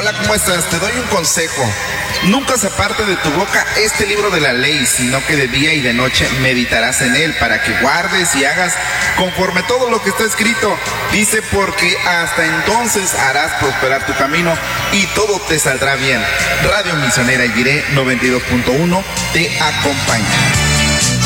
Hola, ¿cómo estás? Te doy un consejo. Nunca se aparte de tu boca este libro de la ley, sino que de día y de noche meditarás en él, para que guardes y hagas conforme todo lo que está escrito. Dice, porque hasta entonces harás prosperar tu camino y todo te saldrá bien. Radio Misionera Jiré 92.1 te acompaña.